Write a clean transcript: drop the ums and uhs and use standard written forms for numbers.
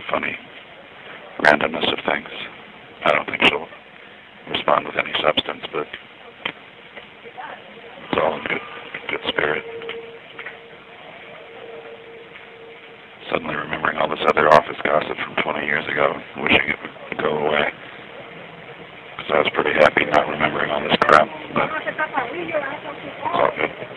funny randomness of things. I don't think she'll respond with any substance, but it's all in good spirit. Suddenly remembering all this other office gossip from 20 years ago, wishing it would go away.